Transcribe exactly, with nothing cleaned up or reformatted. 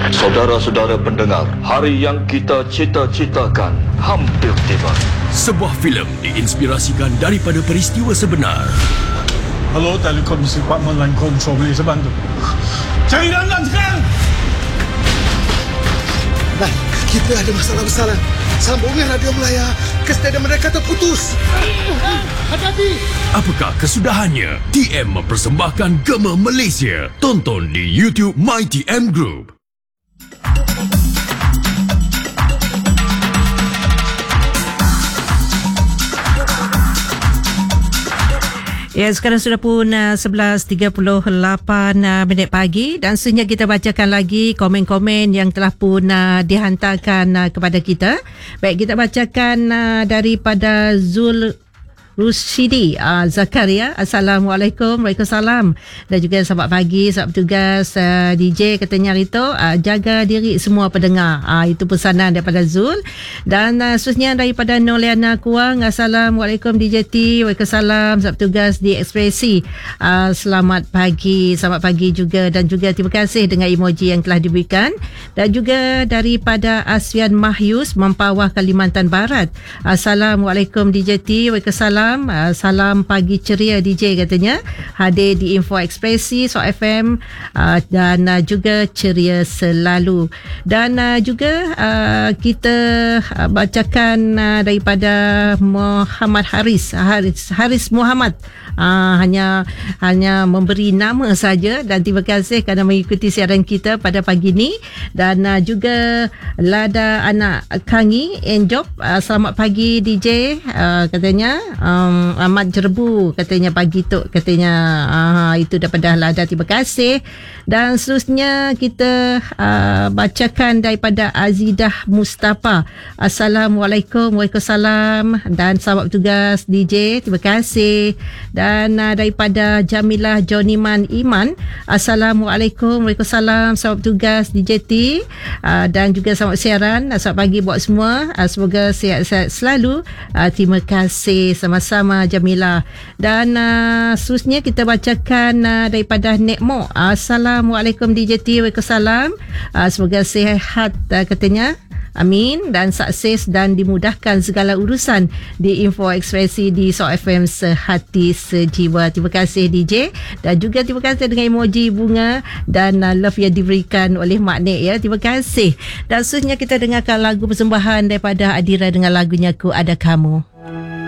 Saudara-saudara pendengar, hari yang kita cita-citakan hampir tiba. Sebuah filem diinspirasikan daripada peristiwa sebenar. Hello, Telekom Department Line Control, boleh saya bantu? Cari dalam sekarang! Nah, kita ada masalah besar. Sambungan radio Melaya ke stadium mereka terputus. Hati-hati! Apakah kesudahannya? T M mempersembahkan Gema Malaysia. Tonton di YouTube My T M Group. Ya, sekarang sudah pun uh, sebelas tiga puluh lapan uh, minit pagi dan seterusnya kita bacakan lagi komen-komen yang telah pun uh, dihantarkan uh, kepada kita. Baik, kita bacakan uh, daripada Zul Rushidi uh, Zakaria. Assalamualaikum. Waalaikumsalam. Dan juga selamat pagi sahabat petugas uh, D J katanya Rito, uh, jaga diri semua pendengar. Uh, itu pesanan daripada Zul. Dan uh, seterusnya daripada Noliana Kuang. Assalamualaikum D J T. Waalaikumsalam sahabat petugas di Ekspresi. Uh, selamat pagi. Selamat pagi juga dan juga terima kasih dengan emoji yang telah diberikan. Dan juga daripada Asfian Mahyus Mempawah Kalimantan Barat. Assalamualaikum D J T. Waalaikumsalam. Uh, salam pagi ceria D J katanya, hadir di Info Ekspresi So F M uh, dan uh, juga ceria selalu. Dan uh, juga uh, kita uh, bacakan uh, daripada Muhammad Haris Haris, Haris Muhammad. Uh, hanya hanya memberi nama saja dan terima kasih kerana mengikuti siaran kita pada pagi ini. Dan uh, juga Lada Anak Kangi Enjop, uh, selamat pagi D J, uh, katanya um, Ahmad Jerbu katanya pagi tu katanya uh, itu daripada Lada, terima kasih. Dan seterusnya kita uh, bacakan daripada Azidah Mustafa. Assalamualaikum. Waalaikumsalam dan selamat bertugas D J, terima kasih. Dan uh, daripada Jamilah Joniman Iman, Assalamualaikum. Waalaikumsalam, selamat bertugas D J T, uh, dan juga selamat siaran. Selamat pagi buat semua, uh, semoga sihat-sihat selalu. Uh, terima kasih sama-sama Jamilah. Dan uh, seterusnya kita bacakan uh, daripada Nekmo. Assalamualaikum D J T. Waalaikumsalam, uh, semoga sihat uh, katanya. Amin dan sukses dan dimudahkan segala urusan di Info Ekspresi di So F M sehati sejiwa. Terima kasih D J dan juga terima kasih dengan emoji bunga dan uh, love yang diberikan oleh Mak Nek ya. Terima kasih. Dan seterusnya kita dengarkan lagu persembahan daripada Adira dengan lagunya Ku Ada Kamu.